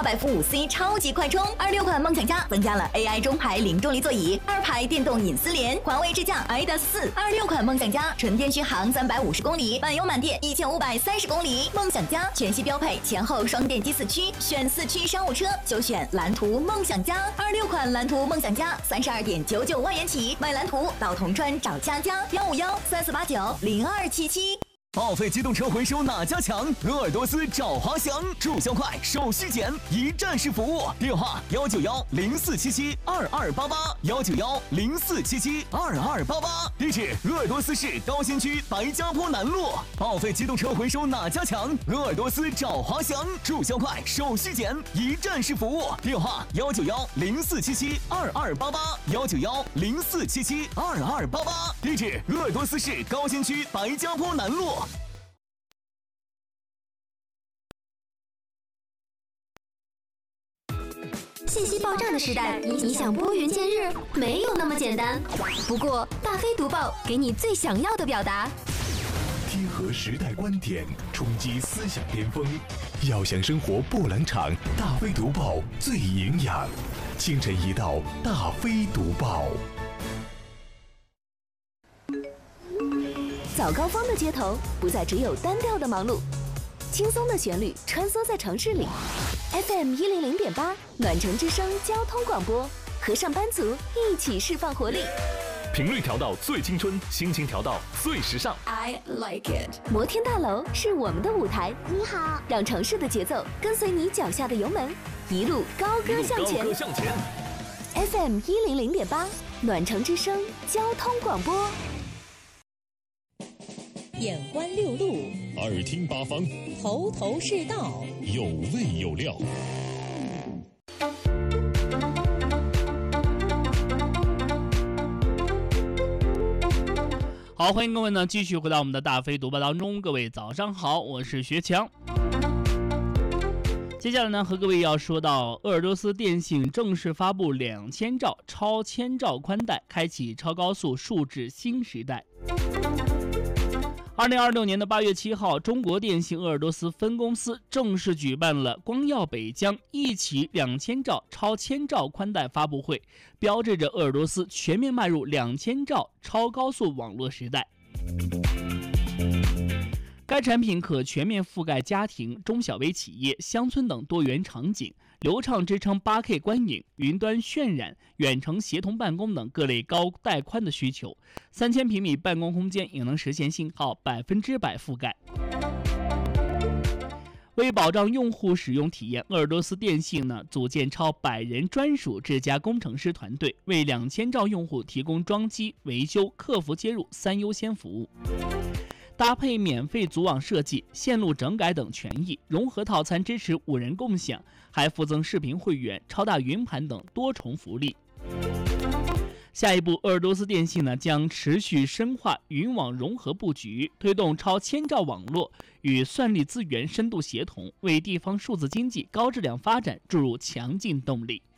800伏5C 超级快充。26款梦想家增加了 AI 中排零重力座椅，2排电动隐私联，环卫支架 iDAS4。26款梦想家纯电续航350公里，满油满电1530公里。梦想家全系标配前后双电机4驱，选4驱商务车就选蓝图梦想家。26款蓝图梦想家32.99万元起，买蓝图到铜川找佳佳15134890277。 报废机动车回收哪家强？鄂尔多斯找华翔，注销快，手续简，一站式服务。电话19104772288，19104772288。地址鄂尔多斯市高新区白家坡南路。报废机动车回收哪家强？鄂尔多斯找华翔，注销快，手续简，一站式服务。电话19104772288，19104772288。地址鄂尔多斯市高新区白家坡南路。 信息爆炸的时代，你想拨云见日，没有那么简单。不过，大飞读报给你最想要的表达。 贴合时代观点，冲击思想巅峰。要想生活不冷场，大飞读报最营养。清晨一到，大飞读报。 早高峰的街头不再只有单调的忙碌，轻松的旋律穿梭在城市里。FM 100.8暖城之声交通广播，和上班族一起释放活力。 频率调到最青春，心情调到最时尚。 I like it。摩天大楼是我们的舞台， 你好， 让城市的节奏跟随你脚下的油门，一路高歌向前。FM 100.8暖城之声交通广播。 眼观六路， 耳听八方， 头头是道， 有味有料。 好，欢迎各位呢继续回到我们的大飞读报当中。各位早上好，我是学强。接下来呢，和各位要说到鄂尔多斯电信正式发布2000兆超千兆宽带，开启超高速数字新时代。2026年8月7号，中国电信鄂尔多斯分公司正式举办了光耀北疆一起2000兆超千兆宽带发布会，标志着鄂尔多斯全面迈入2000兆超高速网络时代。该产品可全面覆盖家庭、中小微企业、乡村等多元场景，流畅支撑 8K 观影、云端渲染、远程协同办公等各类高带宽的需求。3000平米办公空间也能实现信号100%覆盖。为保障用户使用体验，鄂尔多斯电信组建超100人专属智家工程师团队，为2000兆用户提供装机、维修、客服接入3优先服务。搭配免费组网设计、线路整改等权益，融合套餐支持5人共享，还附赠视频会员、超大云盘等多重福利。下一步，鄂尔多斯电信将持续深化云网融合布局，推动超千兆网络与算力资源深度协同，为地方数字经济高质量发展注入强劲动力。